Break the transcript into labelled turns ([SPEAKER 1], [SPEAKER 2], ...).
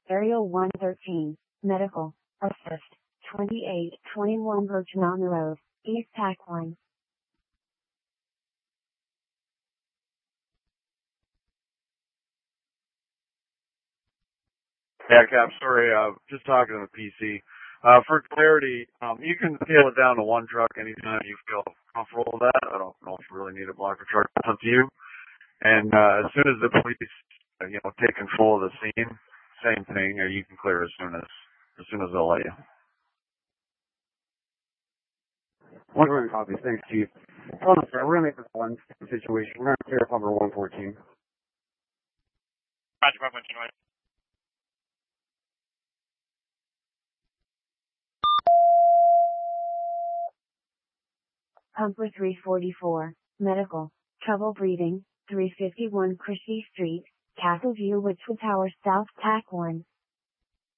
[SPEAKER 1] Area 113, Medical, Assist, 2821 Virgin on the Road, East Tack 1.
[SPEAKER 2] Yeah, Cap, sorry, just talking to the PC. For clarity, you can scale it down to one truck anytime you feel comfortable with that. I don't know if you really need a blocker truck. It's up to you. And as soon as the police, take control of the scene, same thing. You can clear as soon as they'll let you.
[SPEAKER 3] 100 copies. Thanks, Chief. Oh, no, sir. We're gonna make this one situation. We're gonna clear up number 114.
[SPEAKER 4] Roger, 114, right.
[SPEAKER 1] Pumper 344, Medical, Trouble Breathing, 351 Christie Street, Castle View, Witchwood Tower, South Tack 1.